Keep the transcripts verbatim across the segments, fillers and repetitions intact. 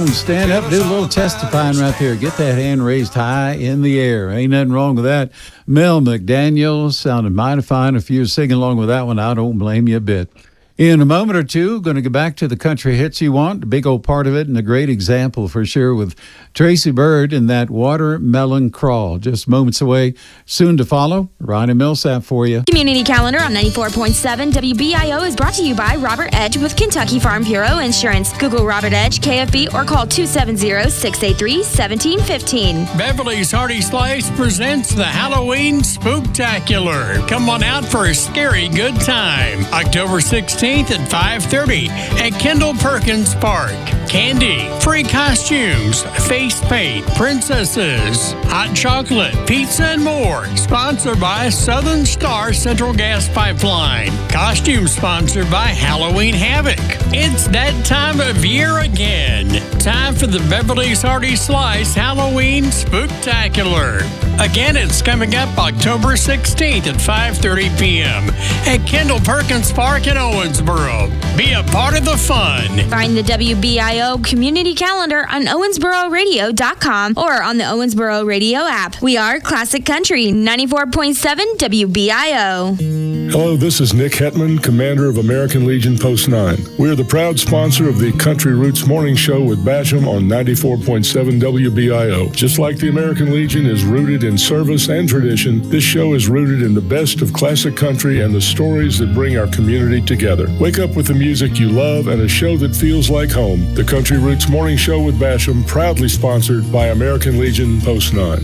on, stand up, do a little testifying right there. Get that hand raised high in the air. Ain't nothing wrong with that. Mel McDaniel sounded mighty fine. If you're singing along with that one, I don't blame you a bit. In a moment or two, going to go back to the country hits you want, a big old part of it, and a great example for sure with Tracy Byrd and that Watermelon Crawl. Just moments away, soon to follow. Ronnie Millsap for you. Community Calendar on ninety-four point seven W B I O is brought to you by Robert Edge with Kentucky Farm Bureau Insurance. Google Robert Edge, K F B, or call two seven zero, six eight three, one seven one five. Beverly's Hearty Slice presents the Halloween Spooktacular. Come on out for a scary good time. October sixteenth at five thirty at Kendall Perkins Park. Candy, free costumes, face paint, princesses, hot chocolate, pizza, and more. Sponsored by Southern Star Central Gas Pipeline. Costume sponsored by Halloween Havoc. It's that time of year again. Time for the Beverly's Hearty Slice Halloween Spooktacular. Again, it's coming up October sixteenth at five thirty p.m. at Kendall Perkins Park in Owensboro. Be a part of the fun. Find the W B I O Community Calendar on owensboro radio dot com or on the Owensboro Radio app. We are Classic Country, ninety-four point seven W B I O. Hello, this is Nick Hetman, commander of American Legion Post nine. We are the proud sponsor of the Country Roots Morning Show with Basham on ninety-four point seven W B I O. Just like the American Legion is rooted in service and tradition, this show is rooted in the best of classic country and the stories that bring our community together. Wake up with the music you love and a show that feels like home. The Country Roots Morning Show with Basham, proudly sponsored by American Legion Post nine.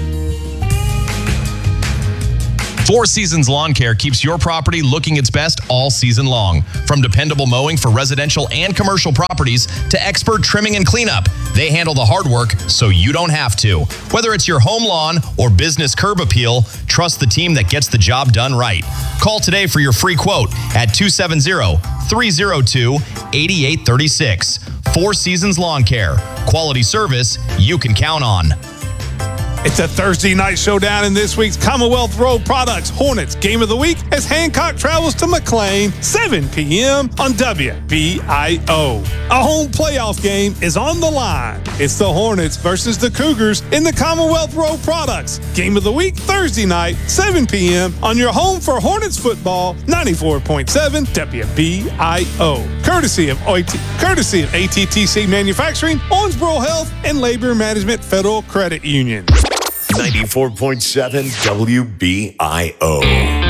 Four Seasons Lawn Care keeps your property looking its best all season long. From dependable mowing for residential and commercial properties to expert trimming and cleanup, they handle the hard work so you don't have to. Whether it's your home lawn or business curb appeal, trust the team that gets the job done right. Call today for your free quote at two seven zero, three zero two, eight eight three six. Four Seasons Lawn Care. Quality service you can count on. It's a Thursday night showdown in this week's Commonwealth Road Products Hornets Game of the Week as Hancock travels to McLean, seven p.m. on W B I O. A home playoff game is on the line. It's the Hornets versus the Cougars in the Commonwealth Road Products Game of the Week Thursday night, seven p.m. on your home for Hornets football, ninety-four point seven W B I O. Courtesy of O T, courtesy of A T T C Manufacturing, Owensboro Health, and Labor Management Federal Credit Union. ninety-four point seven W B I O.